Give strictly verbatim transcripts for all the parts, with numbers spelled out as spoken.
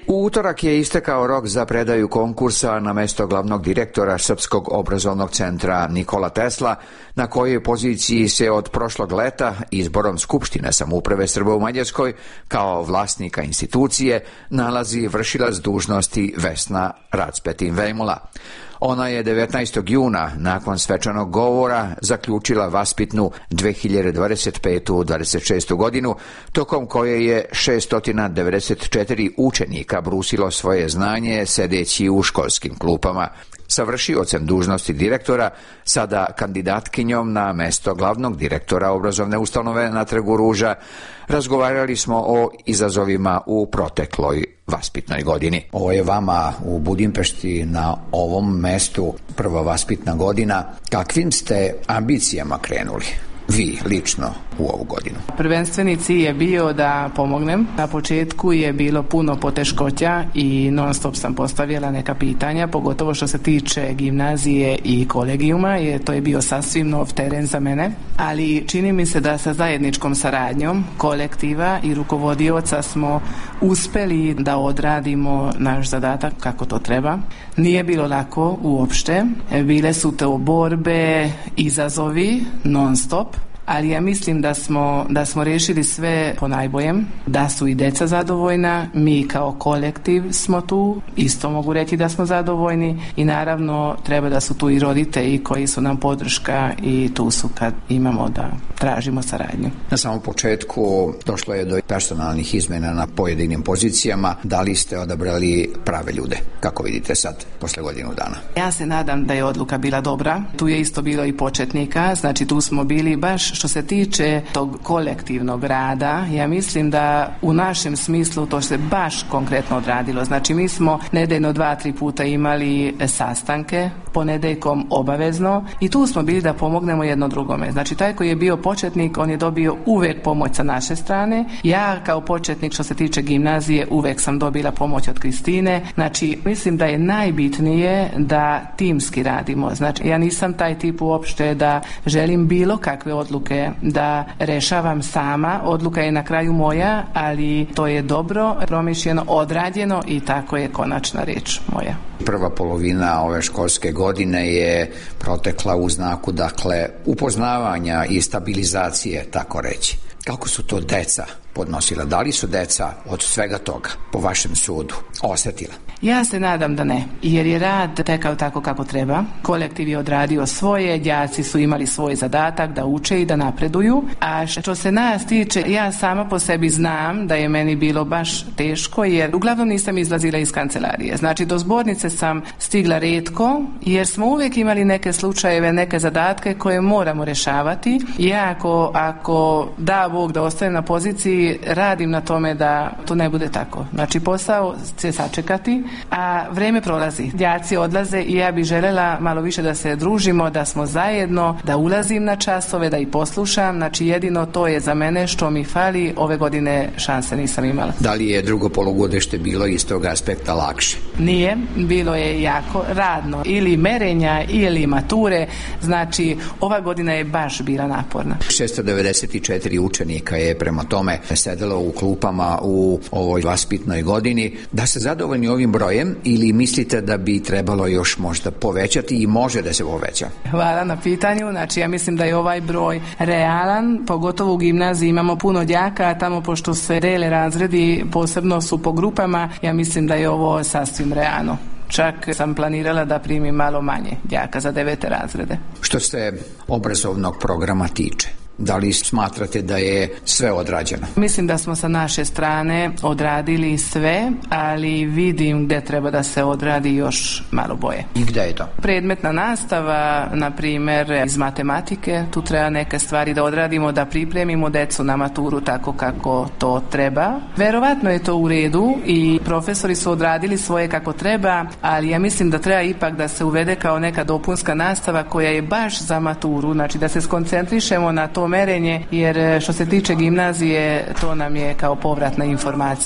U utorak je istekao rok za predaju konkursa na mesto glavnog direktora Srpskog obrazovnog centra Nikola Tesla, na kojoj poziciji se od prošlog leta izborom Skupštine samouprave Srba u Mađarskoj kao vlasnika institucije nalazi vršilac dužnosti Vesna Racpetin-Vejmula. Ona je devetnaestog juna nakon svečanog govora zaključila vaspitnu dve hiljade dvadeset petu dvadeset šestu godinu, tokom koje je šessto devedeset četiri učenika brusilo svoje znanje sedeći u školskim klupama. Sa vršiocem dužnosti direktora, sada kandidatkinjom na mesto glavnog direktora obrazovne ustanove na Trgu Ruža, razgovarali smo o izazovima u protekloj vaspitnoj godini. Ovo je vama u Budimpešti na ovom mestu prva vaspitna godina. Kakvim ste ambicijama krenuli? Vi lično u ovu godinu? Prvenstveni cilj je bio da pomognem. Na početku je bilo puno poteškoća i non stop sam postavila neka pitanja, pogotovo što se tiče gimnazije i kolegijuma, jer to je bio sasvim nov teren za mene. Ali čini mi se da sa zajedničkom saradnjom kolektiva i rukovodioca smo uspeli da odradimo naš zadatak kako to treba. Nije bilo lako uopšte. Bile su to borbe, izazovi non stop. Ali ja mislim da smo, da smo rešili sve po najboljem, da su i deca zadovoljna, mi kao kolektiv smo tu, isto mogu reći da smo zadovoljni i naravno treba da su tu i roditelji koji su nam podrška i tu su kad imamo da tražimo saradnju. Na samom početku došlo je do personalnih izmena na pojedinim pozicijama. Da li ste odabrali prave ljude? Kako vidite sad, posle godinu dana? Ja se nadam da je odluka bila dobra. Tu je isto bilo i početnika, znači tu smo bili baš što se tiče tog kolektivnog rada. Ja mislim da u našem smislu to se baš konkretno odradilo. Znači mi smo nedeljno dva, tri puta imali sastanke, ponedeljkom obavezno i tu smo bili da pomognemo jedno drugome. Znači taj koji je bio početnik, on je dobio uvek pomoć sa naše strane. Ja kao početnik što se tiče gimnazije uvek sam dobila pomoć od Kristine. Znači mislim da je najbitnije da timski radimo. Znači ja nisam taj tip uopšte da želim bilo kakve odluke da rešavam sama. Odluka je na kraju moja, ali to je dobro promišljeno, odrađeno i tako je konačna reč moja. Prva polovina ove školske godine je protekla u znaku, dakle, upoznavanja i stabilizacije, tako reći. Kako su to deca podnosila? Da li su deca od svega toga, po vašem sudu, osetila? Ja se nadam da ne, jer je rad tekao tako kako treba. Kolektiv je odradio svoje, đaci su imali svoj zadatak da uče i da napreduju, a što se nas tiče, ja sama po sebi znam da je meni bilo baš teško, jer uglavnom nisam izlazila iz kancelarije. Znači do zbornice sam stigla retko, jer smo uvijek imali neke slučajeve, neke zadatke koje moramo rešavati. Ja ako, ako da Bog da ostanem na poziciji, radim na tome da to ne bude tako. Znači posao će sačekati, a vreme prolazi. Đaci odlaze i ja bih želela malo više da se družimo, da smo zajedno, da ulazim na časove, da ih poslušam. Znači jedino to je za mene što mi fali. Ove godine šanse nisam imala. Da li je drugo polugodište bilo iz tog aspekta lakše? Nije, bilo je jako radno. Ili merenja, ili mature. Znači ova godina je baš bila naporna. šesto devedeset četiri učenika je prema tome sedelo u klupama u ovoj vaspitnoj godini. Da ste zadovoljni ovim brojem ili mislite da bi trebalo još možda povećati i može da se poveća? Hvala na pitanju. Znači ja mislim da je ovaj broj realan, pogotovo u gimnaziji imamo puno đaka, a tamo pošto se dele razredi, posebno su po grupama, ja mislim da je ovo sasvim realno. Čak sam planirala da primim malo manje đaka za devete razrede. Što se obrazovnog programa tiče, da li smatrate da je sve odrađeno? Mislim da smo sa naše strane odradili sve, ali vidim gde treba da se odradi još malo boje. I gde je to? Predmetna nastava, na primer iz matematike, tu treba neke stvari da odradimo, da pripremimo decu na maturu tako kako to treba. Verovatno je to u redu i profesori su odradili svoje kako treba, ali ja mislim da treba ipak da se uvede kao neka dopunska nastava koja je baš za maturu, znači da se skoncentrišemo na to merenje, jer što se tiče gimnazije, to nam je kao povratna informacija.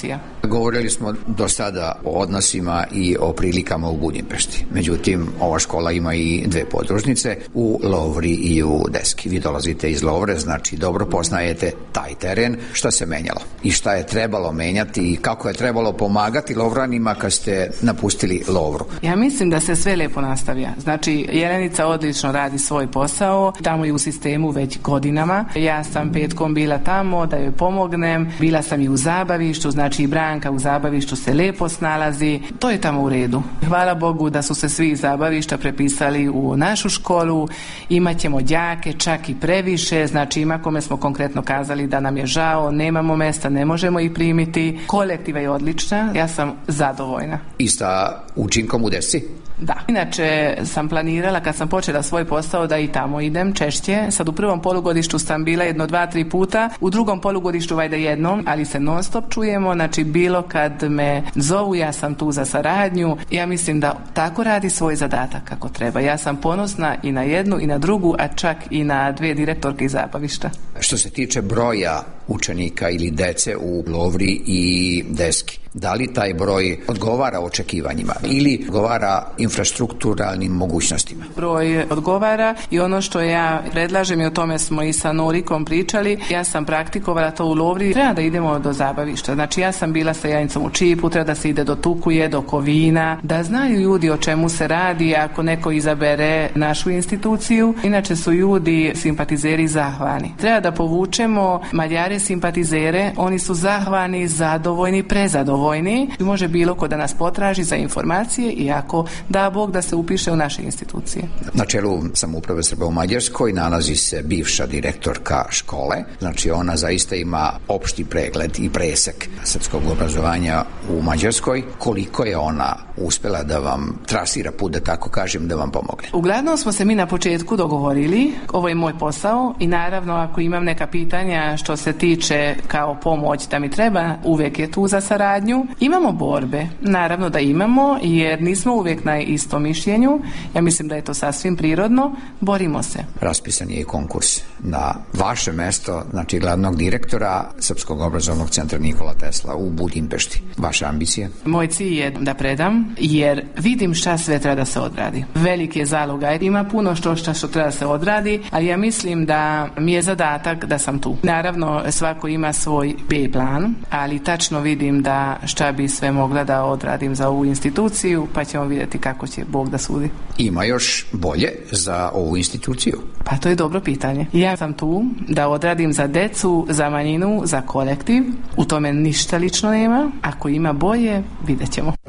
Govorili smo do sada o odnosima i o prilikama u Budimpešti. Međutim, ova škola ima i dve podružnice, u Lovri i u Deski. Vi dolazite iz Lovre, znači dobro poznajete taj teren. Šta se menjalo i šta je trebalo menjati i kako je trebalo pomagati Lovranima kad ste napustili Lovru? Ja mislim da se sve lepo nastavlja. Znači, Jelenica odlično radi svoj posao, tamo je u sistemu već godinama. Ja sam petkom bila tamo da joj pomognem, bila sam i u zabavištu, znači i Branka u zabavištu se lepo snalazi, to je tamo u redu. Hvala Bogu da su se svi iz zabavišta prepisali u našu školu, imat ćemo đake, čak i previše, znači ima kome smo konkretno kazali da nam je žao, nemamo mesta, ne možemo ih primiti. Kolektiva je odlična, ja sam zadovoljna. I sa učinkom u Desci? Da. Inače sam planirala kad sam počela svoj posao da i tamo idem češće. Sad u prvom polugodištu sam bila jedno, dva, tri puta, u drugom polugodištu vajda jednom, ali se non stop čujemo, znači bilo kad me zovu ja sam tu za saradnju. Ja mislim da tako radi svoj zadatak kako treba. Ja sam ponosna i na jednu i na drugu, a čak i na dve direktorke iz zabavišta. Što se tiče broja učenika ili dece u Lovri i Deski, da li taj broj odgovara očekivanjima ili odgovara infrastrukturalnim mogućnostima? Broj odgovara i ono što ja predlažem, i o tome smo i sa Norikom pričali, ja sam praktikovala to u Lovri, treba da idemo do zabavišta. Znači ja sam bila sa Janicom u Čipu, treba da se ide do Tukuje, do Kovina, da znaju ljudi o čemu se radi ako neko izabere našu instituciju. Inače su ljudi simpatizeri zahvani. Treba da povučemo Mađare simpatizere, oni su zahvani, zadovoljni, prezadovoljni i može bilo ko da nas potraži za informacije i ako da Bog da se upiše u naše institucije. Na čelu samouprave Srba u Mađarskoj nalazi se bivša direktorka škole, znači ona zaista ima opšti pregled i presek srpskog obrazovanja u Mađarskoj. Koliko je ona uspela da vam trasira put, da tako kažem, da vam pomogne? Uglavnom smo se mi na početku dogovorili, ovo je moj posao i naravno ako imam neka pitanja što se tiče kao pomoć da mi treba, uvek je tu za saradnju. Imamo borbe, naravno da imamo, jer nismo uvek na istom mišljenju. Ja mislim da je to sasvim prirodno. Borimo se. Raspisan je i konkurs na vaše mesto, znači glavnog direktora Srpskog obrazovnog centra Nikola Tesla u Budimpešti. Vaša ambicija? Moj cilj je da predam, jer vidim šta sve treba da se odradi. Veliki je zalogaj, ima puno što šta što treba da se odradi, ali ja mislim da mi je zadatak da sam tu. Naravno, svako ima svoj B plan, ali tačno vidim da šta bi sve mogla da odradim za ovu instituciju, pa ćemo vidjeti kako će Bog da sudi. Ima još bolje za ovu instituciju? Pa to je dobro pitanje. Ja sam tu da odradim za decu, za manjinu, za kolektiv. U tome ništa lično nema. Ako ima bolje, vidjet ćemo.